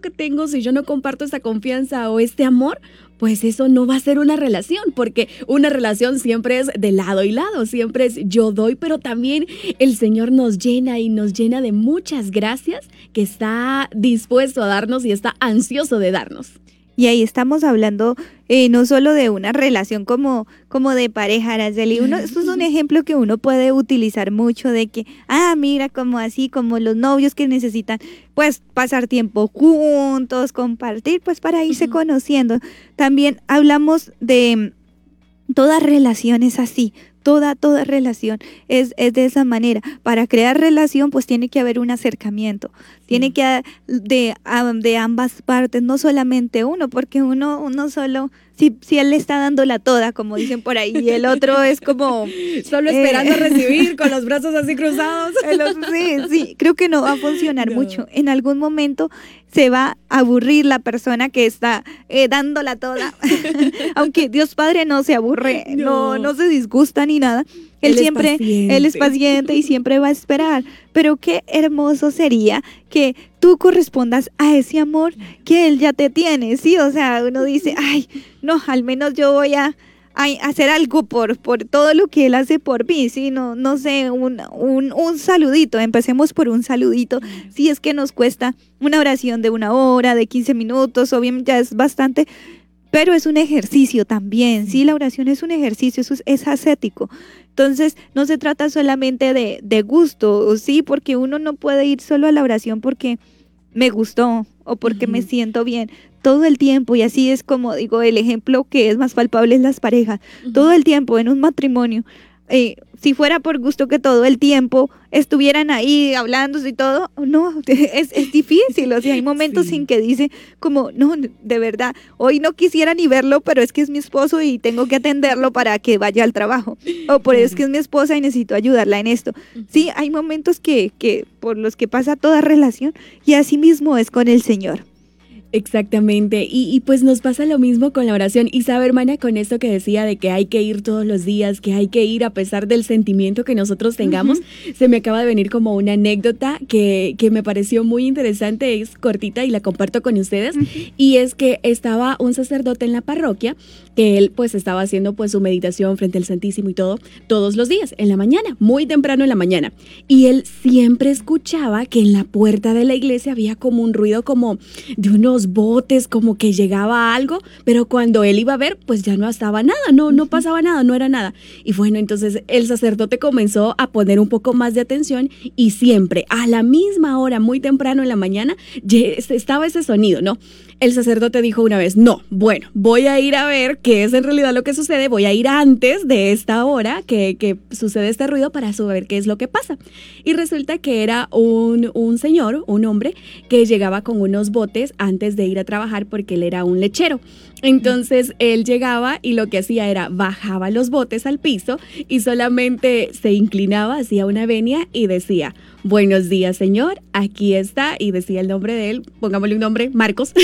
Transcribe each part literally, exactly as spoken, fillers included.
que tengo, si yo no comparto esta confianza o este amor, pues eso no va a ser una relación, porque una relación siempre es de lado y lado, siempre es yo doy, pero también el Señor nos llena y nos llena de muchas gracias que está dispuesto a darnos y está ansioso de darnos. Y ahí estamos hablando eh, no solo de una relación como, como de pareja, Araceli. Uno, esto es un ejemplo que uno puede utilizar mucho de que, ah, mira, como así, como los novios que necesitan, pues, pasar tiempo juntos, compartir, pues, para irse uh-huh. conociendo. También hablamos de todas relaciones así. Toda, toda relación es, es de esa manera. Para crear relación, pues tiene que haber un acercamiento. Sí. Tiene que haber de, de ambas partes, no solamente uno, porque uno, uno solo, si, si él le está dando la toda, como dicen por ahí, y el otro es como... Solo esperando eh, recibir, con los brazos así cruzados. El otro, sí, sí, creo que no va a funcionar no. mucho. En algún momento se va a aburrir la persona que está eh, dándola toda. Aunque Dios Padre no se aburre, no, no, no se disgusta ni nada. Él, él siempre, es él es paciente y siempre va a esperar. Pero qué hermoso sería que tú correspondas a ese amor que él ya te tiene, ¿sí? O sea, uno dice, ay, no, al menos yo voy a, a hacer algo por, por todo lo que él hace por mí, ¿sí? No, no sé, un, un, un saludito, empecemos por un saludito. Si es que nos cuesta una oración de una hora, de quince minutos, obviamente ya es bastante, pero es un ejercicio también, ¿sí? La oración es un ejercicio, eso es, es ascético. Entonces, no se trata solamente de, de gusto, ¿sí? Porque uno no puede ir solo a la oración porque me gustó o porque uh-huh. me siento bien. Todo el tiempo, y así es como digo, el ejemplo que es más palpable es las parejas. Uh-huh. Todo el tiempo en un matrimonio, eh, si fuera por gusto que todo el tiempo estuvieran ahí hablándose y todo, no, es, es difícil, o sea, hay momentos sí. en que dice como, no, de verdad, hoy no quisiera ni verlo, pero es que es mi esposo y tengo que atenderlo para que vaya al trabajo, o por eso es que es mi esposa y necesito ayudarla en esto. Sí, hay momentos que, que por los que pasa toda relación, y así mismo es con el Señor. Exactamente, y, y pues nos pasa lo mismo con la oración. Y sabe, hermana, con esto que decía de que hay que ir todos los días, que hay que ir a pesar del sentimiento que nosotros tengamos, uh-huh. se me acaba de venir como una anécdota que, que me pareció muy interesante, es cortita y la comparto con ustedes, uh-huh. y es que estaba un sacerdote en la parroquia, que él pues estaba haciendo pues su meditación frente al Santísimo y todo, todos los días, en la mañana, muy temprano en la mañana, y él siempre escuchaba que en la puerta de la iglesia había como un ruido como de unos botes, como que llegaba algo, pero cuando él iba a ver, pues ya no estaba nada, no, no pasaba nada, no era nada. Y bueno, entonces el sacerdote comenzó a poner un poco más de atención y siempre a la misma hora, muy temprano en la mañana, estaba ese sonido, ¿no? El sacerdote dijo una vez, no, bueno, voy a ir a ver qué es en realidad lo que sucede, voy a ir antes de esta hora que, que sucede este ruido para saber qué es lo que pasa. Y resulta que era un, un señor, un hombre, que llegaba con unos botes antes de ir a trabajar porque él era un lechero. Entonces él llegaba y lo que hacía era bajaba los botes al piso y solamente se inclinaba, hacía una venia y decía, buenos días, señor, aquí está, y decía el nombre de él, pongámosle un nombre, Marcos,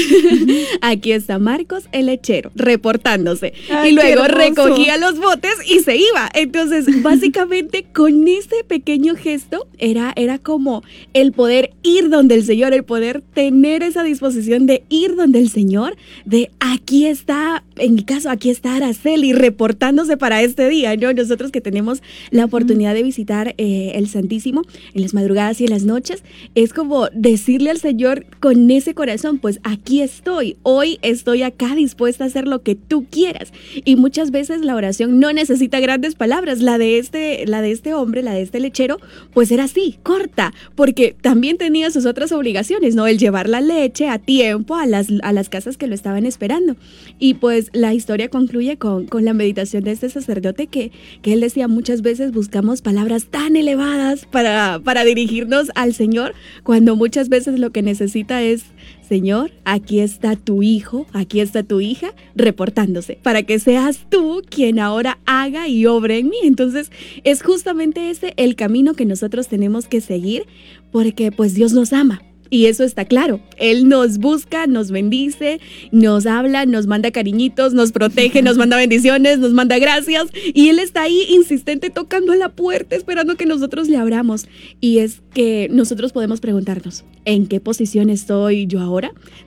aquí está Marcos el lechero, reportándose. Ay, y luego recogía los botes y se iba. Entonces, básicamente, con ese pequeño gesto, era, era como el poder ir donde el Señor, el poder tener esa disposición de ir donde el Señor, de aquí está, en mi caso, aquí está Araceli, reportándose para este día, ¿no? Nosotros que tenemos la oportunidad de visitar eh, el Santísimo en las madrugadas y en las noches, es como decirle al Señor con ese corazón, pues aquí estoy, hoy estoy acá dispuesta a hacer lo que tú quieras. Y muchas veces la oración no necesita grandes palabras, la de este, la de este hombre, la de este lechero, pues era así, corta, porque también tenía sus otras obligaciones, ¿no? El llevar la leche a tiempo a las, a las casas que lo estaban esperando. Y pues la historia concluye con, con la meditación de este sacerdote que, que él decía, muchas veces buscamos palabras tan elevadas para, para dirigirnos al Señor, cuando muchas veces lo que necesita es, Señor, aquí está tu hijo, aquí está tu hija, reportándose, para que seas tú quien ahora haga y obre en mí. Entonces, es justamente ese el camino que nosotros tenemos que seguir, porque pues Dios nos ama. Y eso está claro, Él nos busca, nos bendice, nos habla, nos manda cariñitos, nos protege, nos manda bendiciones, nos manda gracias, y Él está ahí insistente tocando a la puerta esperando que nosotros le abramos. Y es que nosotros podemos preguntarnos, ¿en qué posición estoy yo ahora?